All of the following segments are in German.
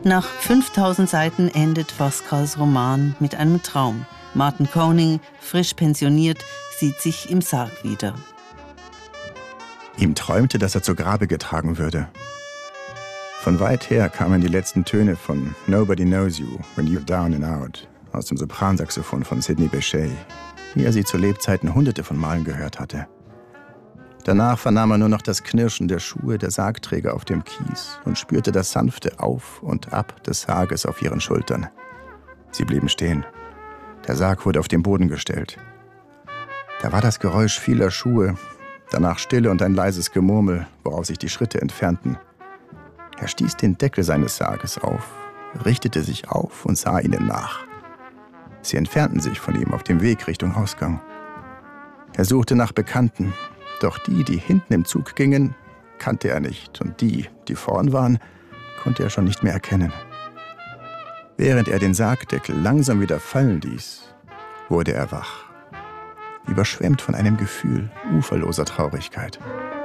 Nach 5000 Seiten endet Voskuils Roman mit einem Traum. Martin Koning, frisch pensioniert, sieht sich im Sarg wieder. Ihm träumte, dass er zu Grabe getragen würde. Von weit her kamen die letzten Töne von Nobody Knows You When You're Down and Out aus dem Sopransaxophon von Sidney Bechet, wie er sie zu Lebzeiten hunderte von Malen gehört hatte. Danach vernahm er nur noch das Knirschen der Schuhe der Sargträger auf dem Kies und spürte das sanfte Auf und Ab des Sarges auf ihren Schultern. Sie blieben stehen. Der Sarg wurde auf den Boden gestellt. Da war das Geräusch vieler Schuhe, danach Stille und ein leises Gemurmel, woraus sich die Schritte entfernten. Er stieß den Deckel seines Sarges auf, richtete sich auf und sah ihnen nach. Sie entfernten sich von ihm auf dem Weg Richtung Ausgang. Er suchte nach Bekannten, doch die hinten im Zug gingen, kannte er nicht, und die vorn waren, konnte er schon nicht mehr erkennen. Während er den Sargdeckel langsam wieder fallen ließ, wurde er wach, überschwemmt von einem Gefühl uferloser Traurigkeit.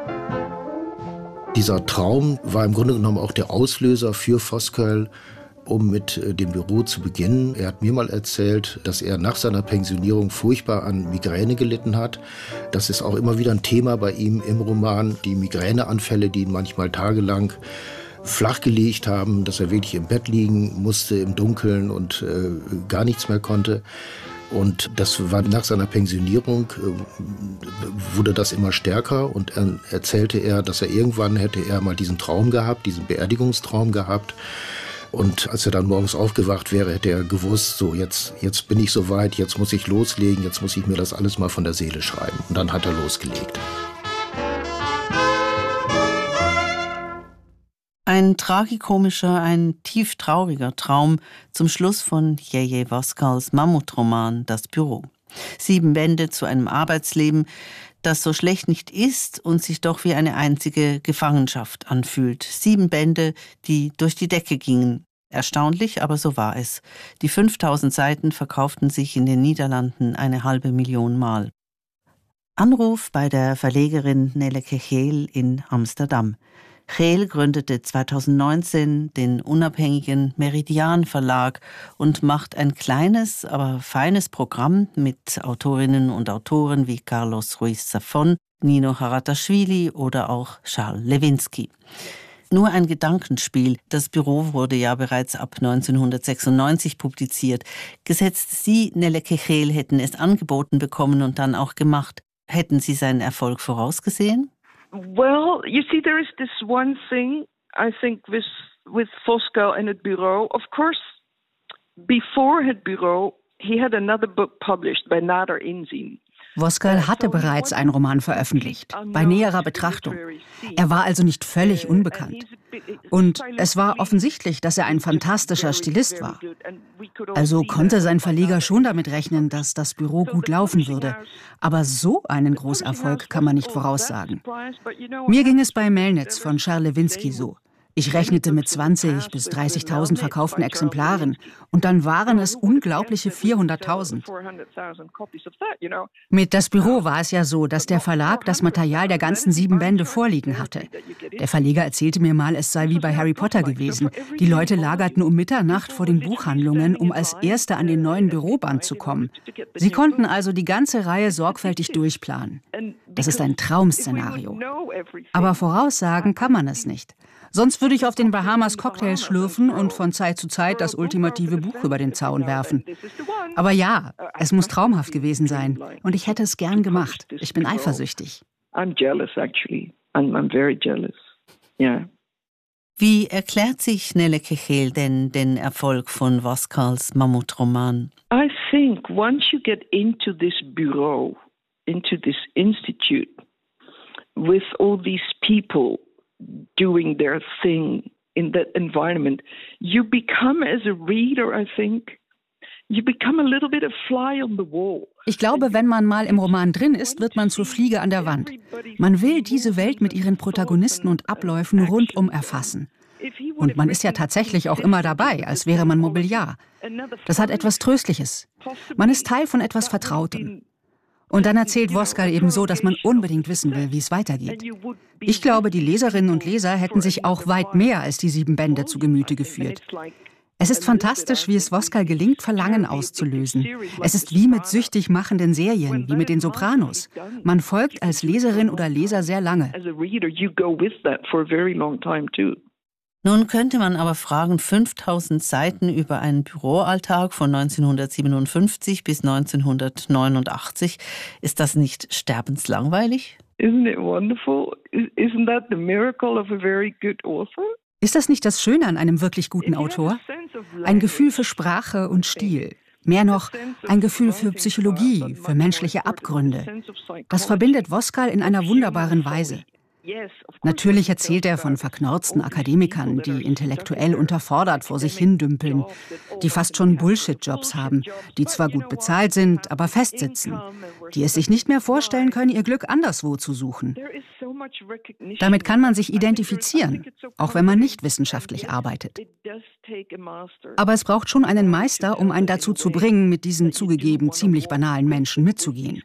Dieser Traum war im Grunde genommen auch der Auslöser für Voskuil, um mit dem Büro zu beginnen. Er hat mir mal erzählt, dass er nach seiner Pensionierung furchtbar an Migräne gelitten hat. Das ist auch immer wieder ein Thema bei ihm im Roman, die Migräneanfälle, die ihn manchmal tagelang flachgelegt haben, dass er wirklich im Bett liegen musste im Dunkeln und gar nichts mehr konnte. Und das war nach seiner Pensionierung, wurde das immer stärker, und dann erzählte er, dass er irgendwann hätte er mal diesen Traum gehabt, diesen Beerdigungstraum gehabt. Und als er dann morgens aufgewacht wäre, hätte er gewusst, so jetzt bin ich soweit, jetzt muss ich loslegen, jetzt muss ich mir das alles mal von der Seele schreiben. Und dann hat er losgelegt. Ein tragikomischer, ein tief trauriger Traum zum Schluss von J.J. Voskuils Mammutroman Das Büro. 7 Bände zu einem Arbeitsleben, das so schlecht nicht ist und sich doch wie eine einzige Gefangenschaft anfühlt. 7 Bände, die durch die Decke gingen. Erstaunlich, aber so war es. Die 5000 Seiten verkauften sich in den Niederlanden 500.000 Mal. Anruf bei der Verlegerin Nelleke Geel in Amsterdam. Geel gründete 2019 den unabhängigen Meridian Verlag und macht ein kleines, aber feines Programm mit Autorinnen und Autoren wie Carlos Ruiz Zafón, Nino Harataschvili oder auch Charles Lewinsky. Nur ein Gedankenspiel. Das Büro wurde ja bereits ab 1996 publiziert. Gesetzt Sie, Nelleke Geel, hätten es angeboten bekommen und dann auch gemacht. Hätten Sie seinen Erfolg vorausgesehen? Well, you see, there is this one thing, I think, with Voskuil and Het Bureau. Of course, before Het Bureau, he had another book published by Nader Inzien. Voskuil hatte bereits einen Roman veröffentlicht, bei näherer Betrachtung. Er war also nicht völlig unbekannt. Und es war offensichtlich, dass er ein fantastischer Stilist war. Also konnte sein Verleger schon damit rechnen, dass das Büro gut laufen würde. Aber so einen Großerfolg kann man nicht voraussagen. Mir ging es bei Melnitz von Charles Lewinsky so. Ich rechnete mit 20.000 bis 30.000 verkauften Exemplaren und dann waren es unglaubliche 400.000. Mit Das Büro war es ja so, dass der Verlag das Material der ganzen 7 Bände vorliegen hatte. Der Verleger erzählte mir mal, es sei wie bei Harry Potter gewesen. Die Leute lagerten um Mitternacht vor den Buchhandlungen, um als Erste an den neuen Büroband zu kommen. Sie konnten also die ganze Reihe sorgfältig durchplanen. Das ist ein Traum-Szenario. Aber voraussagen kann man es nicht. Sonst würde ich auf den Bahamas Cocktails schlürfen und von Zeit zu Zeit das ultimative Buch über den Zaun werfen. Aber ja, es muss traumhaft gewesen sein. Und ich hätte es gern gemacht. Ich bin eifersüchtig. I'm jealous, actually. I'm very jealous. Yeah. Wie erklärt sich Nelleke Geel denn den Erfolg von Voskuils Mammutroman? I think once you get into this bureau, into this institute, with all these people doing their thing in that environment, you become, as a reader, I think, you become a little bit a fly on the wall. Ich glaube, wenn man mal im Roman drin ist, wird man zur Fliege an der Wand. Man will diese Welt mit ihren Protagonisten und Abläufen rundum erfassen. Und man ist ja tatsächlich auch immer dabei, als wäre man Mobiliar. Das hat etwas Tröstliches. Man ist Teil von etwas Vertrautem. Und dann erzählt Voskuhl eben so, dass man unbedingt wissen will, wie es weitergeht. Ich glaube, die Leserinnen und Leser hätten sich auch weit mehr als die 7 Bände zu Gemüte geführt. Es ist fantastisch, wie es Voskuhl gelingt, Verlangen auszulösen. Es ist wie mit süchtig machenden Serien, wie mit den Sopranos. Man folgt als Leserin oder Leser sehr lange. Nun könnte man aber fragen, 5000 Seiten über einen Büroalltag von 1957 bis 1989, ist das nicht sterbenslangweilig? Isn't it wonderful? Isn't that the miracle of a very good author? Ist das nicht das Schöne an einem wirklich guten Autor? Ein Gefühl für Sprache und Stil. Mehr noch, ein Gefühl für Psychologie, für menschliche Abgründe. Das verbindet Voskuhl in einer wunderbaren Weise. Natürlich erzählt er von verknorzten Akademikern, die intellektuell unterfordert vor sich hindümpeln, die fast schon Bullshit-Jobs haben, die zwar gut bezahlt sind, aber festsitzen, die es sich nicht mehr vorstellen können, ihr Glück anderswo zu suchen. Damit kann man sich identifizieren, auch wenn man nicht wissenschaftlich arbeitet. Aber es braucht schon einen Meister, um einen dazu zu bringen, mit diesen zugegeben ziemlich banalen Menschen mitzugehen.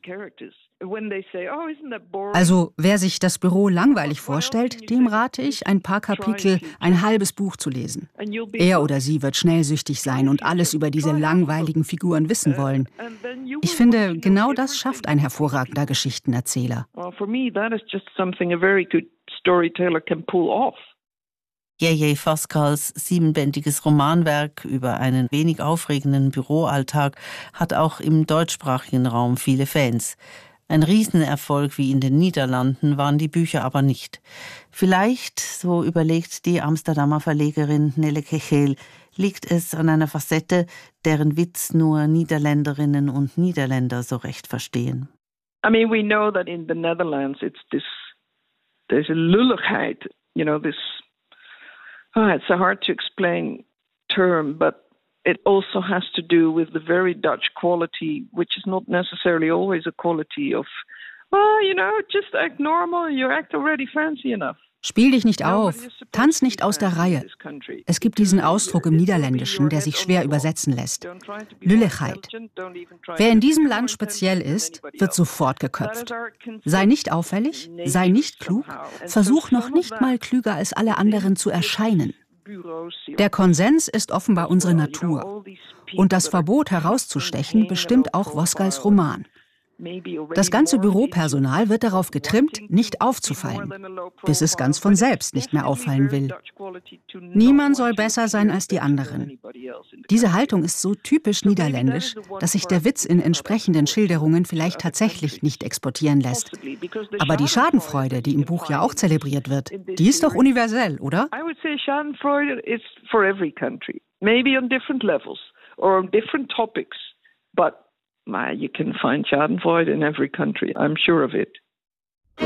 Also, wer sich das Büro langweilig vorstellt, dem rate ich, ein paar Kapitel, ein halbes Buch zu lesen. Er oder sie wird schnell süchtig sein und alles über diese langweiligen Figuren wissen wollen. Ich finde, genau das schafft ein hervorragender Geschichtenerzähler. J.J. Voskuhls 7-bändiges Romanwerk über einen wenig aufregenden Büroalltag hat auch im deutschsprachigen Raum viele Fans. Ein Riesenerfolg wie in den Niederlanden waren die Bücher aber nicht. Vielleicht, so überlegt die Amsterdamer Verlegerin Nelle Kechel, liegt es an einer Facette, deren Witz nur Niederländerinnen und Niederländer so recht verstehen. I mean, we know that in the Netherlands there's a lulligheid, it's a hard to explain term, but it also has to do with the very Dutch quality, which is not necessarily always a quality of, just act normal, you act already fancy enough. Spiel dich nicht auf, tanz nicht aus der Reihe. Es gibt diesen Ausdruck im Niederländischen, der sich schwer übersetzen lässt. Lulligheid. Wer in diesem Land speziell ist, wird sofort geköpft. Sei nicht auffällig, sei nicht klug, versuch noch nicht mal klüger als alle anderen zu erscheinen. Der Konsens ist offenbar unsere Natur. Und das Verbot herauszustechen bestimmt auch Voskuhls Roman. Das ganze Büropersonal wird darauf getrimmt, nicht aufzufallen, bis es ganz von selbst nicht mehr auffallen will. Niemand soll besser sein als die anderen. Diese Haltung ist so typisch niederländisch, dass sich der Witz in entsprechenden Schilderungen vielleicht tatsächlich nicht exportieren lässt. Aber die Schadenfreude, die im Buch ja auch zelebriert wird, die ist doch universell, oder? I would say Schadenfreude is for every country, maybe on different levels or on different topics, but you can find Schadenfreude in every country. I'm sure of it.